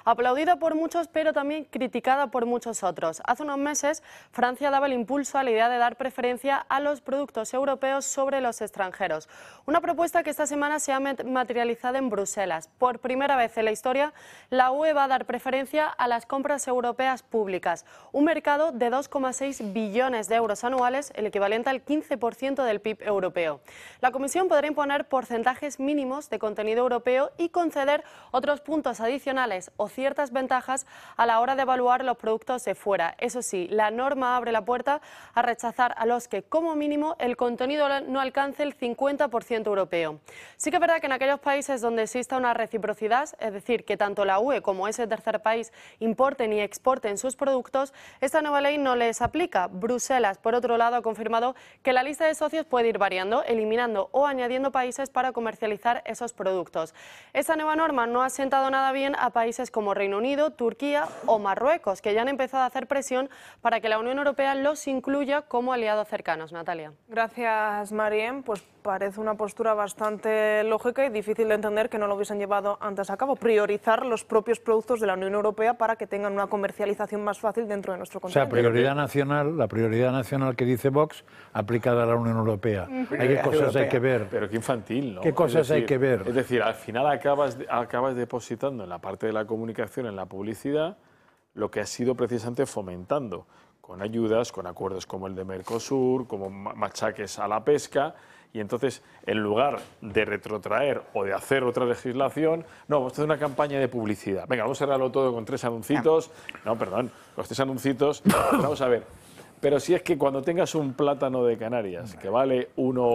Aplaudida por muchos, pero también criticada por muchos otros. Hace unos meses, Francia daba el impulso a la idea de dar preferencia a los productos europeos sobre los extranjeros. Una propuesta que esta semana se ha materializado en Bruselas. Por primera vez en la historia, la UE va a dar preferencia a las compras europeas públicas. Un mercado de 2,6 billones de euros anuales, el equivalente al 15% del PIB europeo. La Comisión podrá imponer porcentajes mínimos de contenido europeo y conceder otros puntos adicionales o ciertas ventajas a la hora de evaluar los productos de fuera. Eso sí, la norma abre la puerta a rechazar a los que, como mínimo, el contenido no alcance el 50% europeo. Sí que es verdad que en aquellos países donde exista una reciprocidad, es decir, que tanto la UE como ese tercer país importen y exporten sus productos, esta nueva ley no les aplica. Bruselas, por otro lado, ha confirmado que la lista de socios puede ir variando, eliminando o añadiendo países para comercializar esos productos. Esta nueva norma no ha sentado nada bien a países como Reino Unido, Turquía o Marruecos, que ya han empezado a hacer presión para que la Unión Europea los incluya como aliados cercanos. Natalia. Gracias, Mariem. Pues parece una postura bastante lógica y difícil de entender que no lo hubiesen llevado antes a cabo. Priorizar los propios productos de la Unión Europea para que tengan una comercialización más fácil dentro de nuestro continente. O sea, prioridad nacional, la prioridad nacional que dice Vox, aplicada a la Unión Europea. ¿Qué cosas hay que ver? Pero qué infantil, ¿no? ¿Qué cosas hay que ver? Es decir, al final acabas depositando en la parte de la comunicación, en la publicidad, lo que has sido precisamente fomentando, con ayudas, con acuerdos como el de Mercosur, como machaques a la pesca. Y entonces, en lugar de retrotraer o de hacer otra legislación, no, vamos a hacer una campaña de publicidad. Venga, vamos a cerrarlo todo con 3 anuncios. No, perdón, los 3 anuncios. Vamos a ver. Pero si es que cuando tengas un plátano de Canarias que vale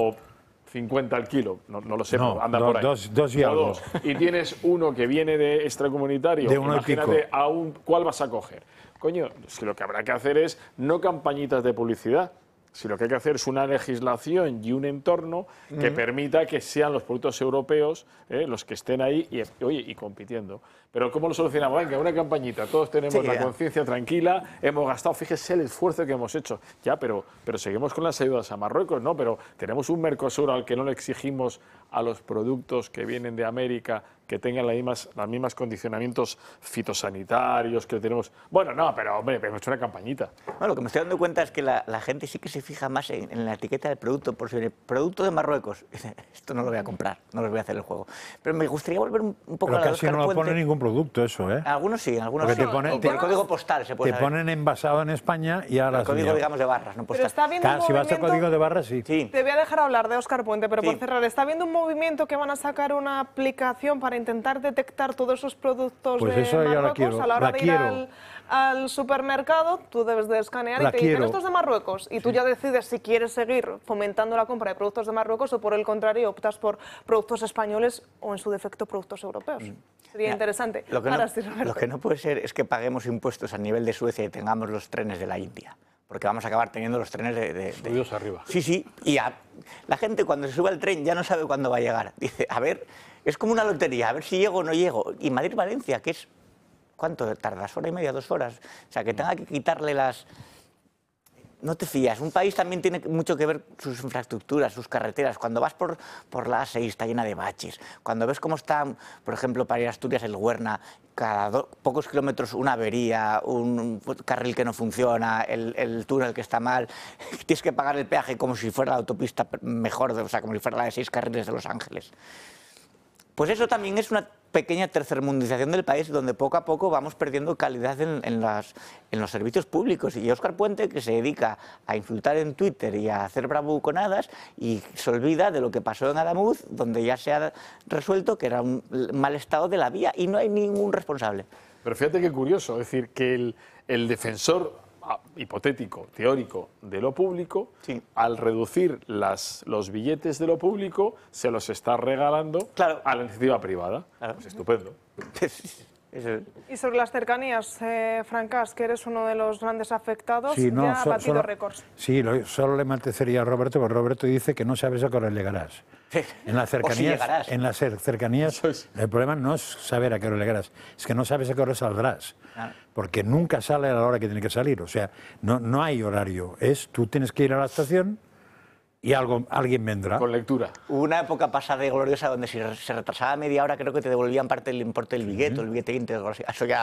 1,50 al kilo, no lo sé, no, anda por ahí. Dos y algo. Y tienes uno que viene de extracomunitario, de uno imagínate ¿cuál vas a coger? Coño, si lo que habrá que hacer es no campañitas de publicidad, si lo que hay que hacer es una legislación y un entorno que permita que sean los productos europeos los que estén ahí y compitiendo. Pero ¿cómo lo solucionamos? Venga, una campañita, todos tenemos la conciencia tranquila, hemos gastado, fíjese el esfuerzo que hemos hecho. Ya, pero seguimos con las ayudas a Marruecos, ¿no? Pero tenemos un Mercosur al que no le exigimos a los productos que vienen de América que tengan los mismos condicionamientos fitosanitarios que tenemos. Bueno, no, pero hombre, hemos hecho una campañita. Bueno, lo que me estoy dando cuenta es que la gente sí que se fija más en la etiqueta del producto, por si viene producto de Marruecos. Esto no lo voy a comprar, no les voy a hacer el juego. Pero me gustaría volver un poco a la de Óscar Puente. Casi no lo pone ningún producto eso, ¿eh? Algunos sí, algunos porque sí. El código postal se puede Te ponen envasado en España y ahora... El código, digamos, de barras, no postal. Pero está viendo si vas al código de barras, sí. Te voy a dejar hablar de Óscar Puente, pero por cerrar, ¿está viendo un movimiento que van a sacar una aplicación para intentar detectar todos esos productos pues de eso Marruecos? A la hora de ir al supermercado, tú debes de escanear y te dicen estos de Marruecos, y tú ya decides si quieres seguir fomentando la compra de productos de Marruecos o por el contrario optas por productos españoles o en su defecto productos europeos. Sería interesante. Lo que no puede ser es que paguemos impuestos a nivel de Suecia y tengamos los trenes de la India, porque vamos a acabar teniendo los trenes de Dios arriba. Sí, y la gente cuando se sube al tren ya no sabe cuándo va a llegar. Dice, a ver, es como una lotería, a ver si llego o no llego. Y Madrid-Valencia, que es... ¿Cuánto tardas? ¿Hora y media, 2 horas? O sea, que tenga que quitarle las... No te fías. Un país también tiene mucho que ver sus infraestructuras, sus carreteras. Cuando vas por la A6 está llena de baches. Cuando ves cómo está, por ejemplo, para ir a Asturias, el Huerna, cada pocos kilómetros una avería, un carril que no funciona, el túnel que está mal, tienes que pagar el peaje como si fuera la autopista mejor, o sea, como si fuera la de 6 carriles de Los Ángeles. Pues eso también es una pequeña tercermundización del país donde poco a poco vamos perdiendo calidad en los servicios públicos. Y Óscar Puente, que se dedica a insultar en Twitter y a hacer bravuconadas y se olvida de lo que pasó en Adamuz, donde ya se ha resuelto que era un mal estado de la vía y no hay ningún responsable. Pero fíjate qué curioso, es decir, que el defensor hipotético, teórico, de lo público, al reducir los billetes de lo público, se los está regalando a la iniciativa privada. Claro. Pues estupendo. Y sobre las cercanías, Francas, que eres uno de los grandes afectados, ya ha batido récords. Sí, solo le mantecería a Roberto, porque Roberto dice que no sabes a qué hora llegarás. En las cercanías, el problema no es saber a qué hora llegarás, es que no sabes a qué hora saldrás, porque nunca sale a la hora que tiene que salir, o sea, no hay horario, tú tienes que ir a la estación y alguien vendrá. Con lectura. Hubo una época pasada y gloriosa donde si se retrasaba media hora creo que te devolvían parte del importe del billete, o el billete íntegro, eso ya